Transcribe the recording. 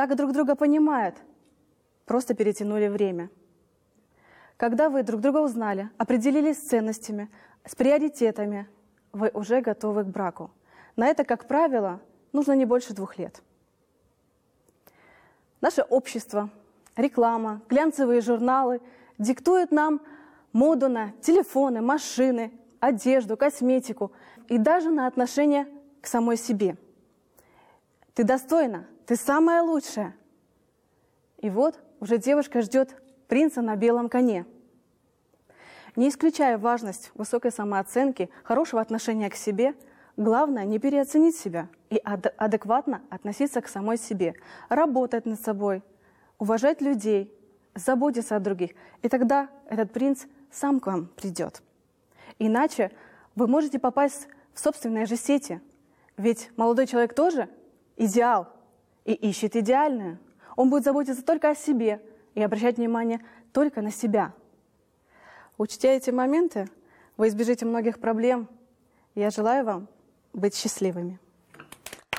так друг друга понимают, просто перетянули время. Когда вы друг друга узнали, определились с ценностями, с приоритетами, вы уже готовы к браку. На это, как правило, нужно не больше 2 лет. Наше общество, реклама, глянцевые журналы диктуют нам моду на телефоны, машины, одежду, косметику и даже на отношение к самой себе. Ты достойна, ты самая лучшая. И вот уже девушка ждет принца на белом коне. Не исключая важность высокой самооценки, хорошего отношения к себе, главное не переоценить себя и адекватно относиться к самой себе, работать над собой, уважать людей, заботиться о других. И тогда этот принц сам к вам придет. Иначе вы можете попасть в собственные же сети. Ведь молодой человек тоже идеал и ищет идеальную. Он будет заботиться только о себе и обращать внимание только на себя. Учтя эти моменты, вы избежите многих проблем. Я желаю вам быть счастливыми.